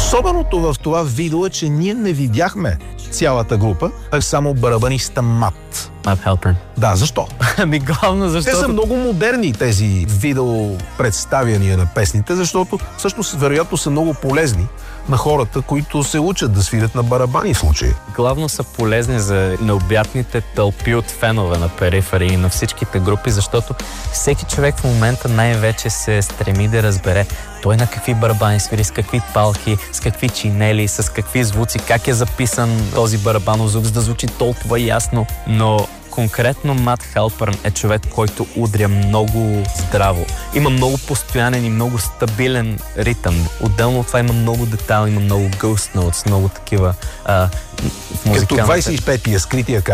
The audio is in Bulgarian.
Особеното в това видео е, че ние не видяхме цялата група, а само барабаниста Мат. Matt Halpern. Да, защо? Ами главно защото... Те са много модерни, тези видео представяния на песните, защото всъщност вероятно са много полезни на хората, които се учат да свирят на барабани в случая. Главно са полезни за необятните тълпи от фенове на Перифери и на всичките групи, защото всеки човек в момента най-вече се стреми да разбере той на какви барабани свири, с какви палки, с какви чинели, с какви звуци, как е записан този барабанов звук, за да звучи толкова ясно. Но конкретно Мат Халпърн е човек, който удря много здраво. Има много постоянен и много стабилен ритъм. Отделно от това има много детайли, има много ghost notes, много такива Като 25-тия скрития